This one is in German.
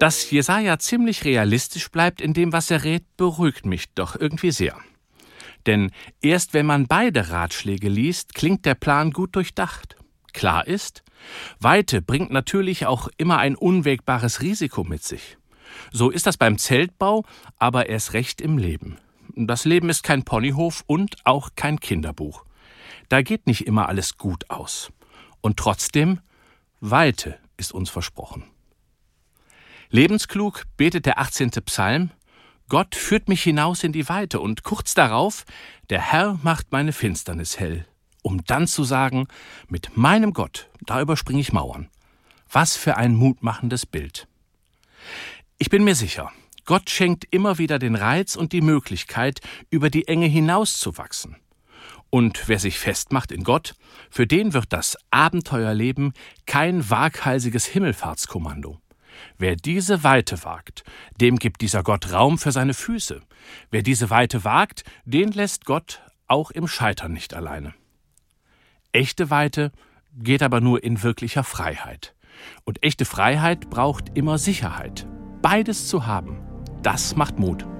Dass Jesaja ziemlich realistisch bleibt in dem, was er rät, beruhigt mich doch irgendwie sehr. Denn erst wenn man beide Ratschläge liest, klingt der Plan gut durchdacht. Klar ist, Weite bringt natürlich auch immer ein unwägbares Risiko mit sich. So ist das beim Zeltbau, aber erst recht im Leben. Das Leben ist kein Ponyhof und auch kein Kinderbuch. Da geht nicht immer alles gut aus. Und trotzdem, Weite ist uns versprochen. Lebensklug betet der 18. Psalm: Gott führt mich hinaus in die Weite, und kurz darauf: Der Herr macht meine Finsternis hell. Um dann zu sagen: Mit meinem Gott, da überspringe ich Mauern. Was für ein mutmachendes Bild. Ich bin mir sicher, Gott schenkt immer wieder den Reiz und die Möglichkeit, über die Enge hinauszuwachsen. Und wer sich festmacht in Gott, für den wird das Abenteuerleben kein waghalsiges Himmelfahrtskommando. Wer diese Weite wagt, dem gibt dieser Gott Raum für seine Füße. Wer diese Weite wagt, den lässt Gott auch im Scheitern nicht alleine. Echte Weite geht aber nur in wirklicher Freiheit. Und echte Freiheit braucht immer Sicherheit. Beides zu haben, das macht Mut.